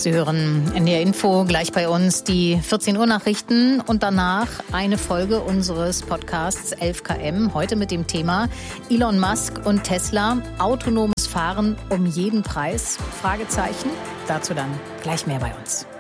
Sie hören NDR Info, gleich bei uns die 14 Uhr Nachrichten und danach eine Folge unseres Podcasts 11 km. Heute mit dem Thema Elon Musk und Tesla, autonomes Fahren um jeden Preis? Fragezeichen. Dazu dann gleich mehr bei uns.